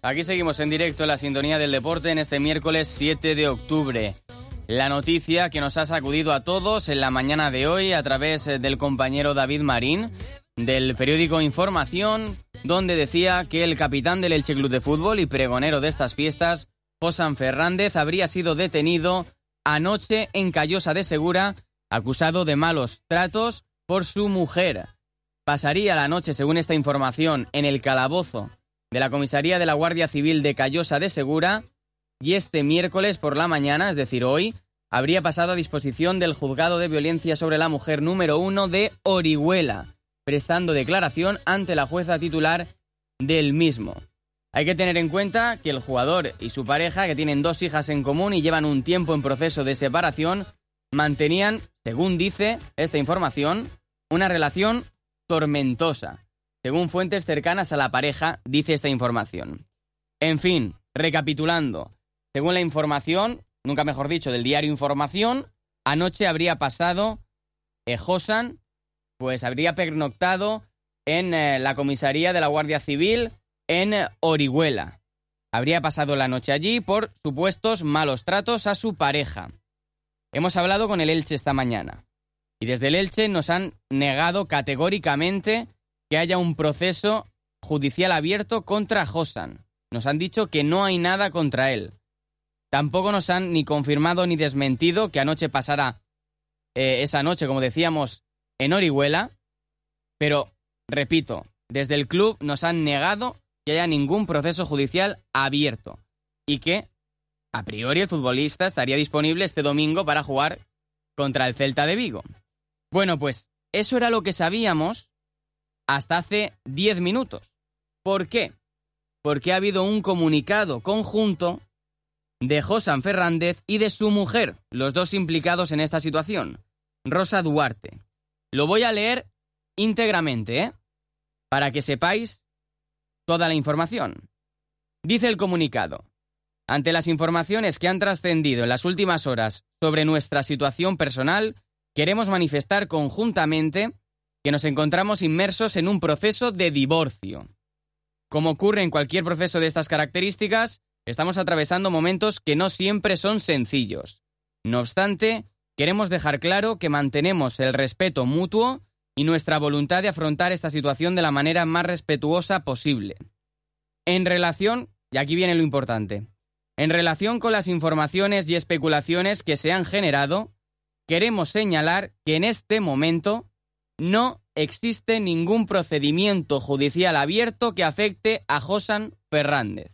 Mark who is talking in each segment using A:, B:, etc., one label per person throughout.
A: Aquí seguimos en directo en la sintonía del deporte en este miércoles 7 de octubre. La noticia que nos ha sacudido a todos en la mañana de hoy a través del compañero David Marín del periódico Información, donde decía que el capitán del Elche Club de Fútbol y pregonero de estas fiestas, Josan Fernández, habría sido detenido anoche en Callosa de Segura, acusado de malos tratos por su mujer. Pasaría la noche, según esta información, en el calabozo de la comisaría de la Guardia Civil de Callosa de Segura y este miércoles por la mañana, es decir, hoy, habría pasado a disposición del Juzgado de Violencia sobre la Mujer número 1 de Orihuela, prestando declaración ante la jueza titular del mismo. Hay que tener en cuenta que el jugador y su pareja, que tienen 2 hijas en común y llevan un tiempo en proceso de separación, mantenían, según dice esta información, una relación tormentosa. Según fuentes cercanas a la pareja, dice esta información. En fin, recapitulando, según la información, nunca mejor dicho, del diario Información, anoche habría pasado Josan, pues habría pernoctado en la comisaría de la Guardia Civil en Orihuela. Habría pasado la noche allí por supuestos malos tratos a su pareja. Hemos hablado con el Elche esta mañana y desde el Elche nos han negado categóricamente que haya un proceso judicial abierto contra Josan. Nos han dicho que no hay nada contra él. Tampoco nos han ni confirmado ni desmentido que anoche pasara esa noche, como decíamos, en Orihuela. Pero, repito, desde el club nos han negado que haya ningún proceso judicial abierto y que, a priori, el futbolista estaría disponible este domingo para jugar contra el Celta de Vigo. Bueno, pues eso era lo que sabíamos hasta hace 10 minutos. ¿Por qué? Porque ha habido un comunicado conjunto de Josan Fernández y de su mujer, los dos implicados en esta situación, Rosa Duarte. Lo voy a leer íntegramente, para que sepáis toda la información. Dice el comunicado: ante las informaciones que han trascendido en las últimas horas sobre nuestra situación personal, queremos manifestar conjuntamente que nos encontramos inmersos en un proceso de divorcio. Como ocurre en cualquier proceso de estas características, estamos atravesando momentos que no siempre son sencillos. No obstante, queremos dejar claro que mantenemos el respeto mutuo y nuestra voluntad de afrontar esta situación de la manera más respetuosa posible. En relación, y aquí viene lo importante, en relación con las informaciones y especulaciones que se han generado, queremos señalar que en este momento no existe ningún procedimiento judicial abierto que afecte a Josan Fernández.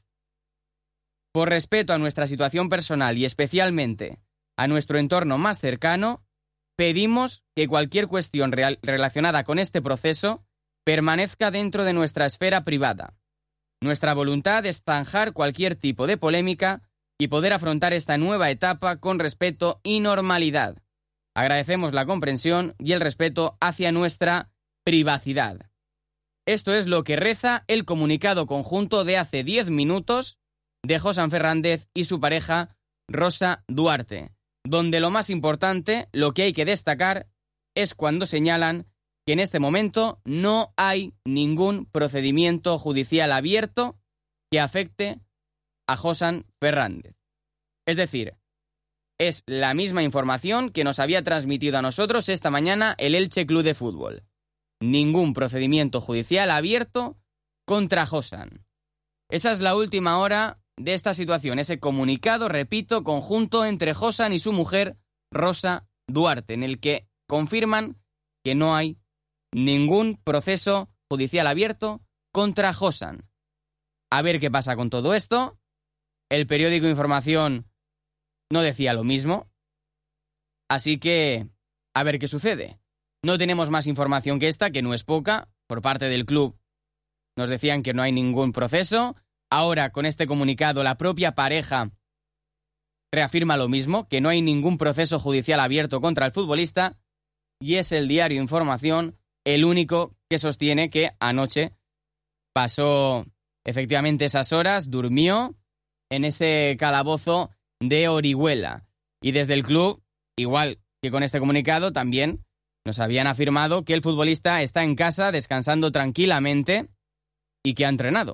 A: Por respeto a nuestra situación personal y especialmente a nuestro entorno más cercano, pedimos que cualquier cuestión relacionada con este proceso permanezca dentro de nuestra esfera privada. Nuestra voluntad es zanjar cualquier tipo de polémica y poder afrontar esta nueva etapa con respeto y normalidad. Agradecemos la comprensión y el respeto hacia nuestra privacidad. Esto es lo que reza el comunicado conjunto de hace 10 minutos de Josan Fernández y su pareja Rosa Duarte, donde lo más importante, lo que hay que destacar, es cuando señalan que en este momento no hay ningún procedimiento judicial abierto que afecte a Josan Fernández. Es decir, es la misma información que nos había transmitido a nosotros esta mañana el Elche Club de Fútbol. Ningún procedimiento judicial abierto contra Josan. Esa es la última hora de esta situación, ese comunicado, repito, conjunto entre Josan y su mujer Rosa Duarte, en el que confirman que no hay ningún proceso judicial abierto contra Josan. A ver qué pasa con todo esto. El periódico Información no decía lo mismo. Así que, a ver qué sucede. No tenemos más información que esta, que no es poca. Por parte del club nos decían que no hay ningún proceso. Ahora, con este comunicado, la propia pareja reafirma lo mismo, que no hay ningún proceso judicial abierto contra el futbolista. Y es el diario Información el único que sostiene que anoche pasó efectivamente esas horas, durmió en ese calabozo de Orihuela. Y desde el club, igual que con este comunicado, también nos habían afirmado que el futbolista está en casa descansando tranquilamente y que ha entrenado.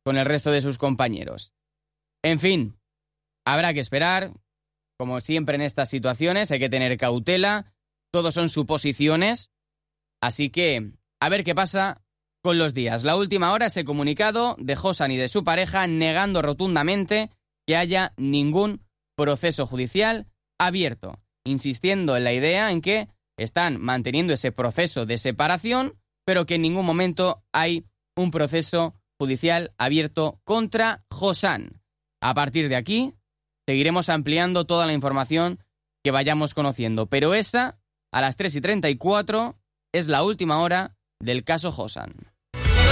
A: con el resto de sus compañeros. En fin, habrá que esperar. Como siempre en estas situaciones, hay que tener cautela. Todos son suposiciones. Así que, a ver qué pasa con los días. La última hora, ese comunicado de Josan y de su pareja negando rotundamente que haya ningún proceso judicial abierto, insistiendo en la idea en que están manteniendo ese proceso de separación, pero que en ningún momento hay un proceso judicial abierto contra Josan. A partir de aquí, seguiremos ampliando toda la información que vayamos conociendo, pero esa, a las 3:34, es la última hora del caso Josan.